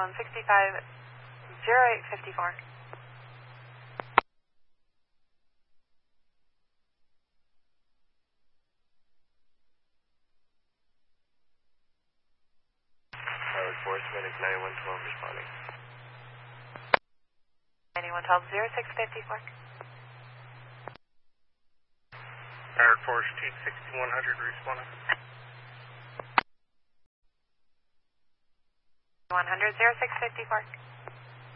zone 650854. Force Medic 9112 responding. 9112 0654. Air Force Team 6100 responding. 100 0654.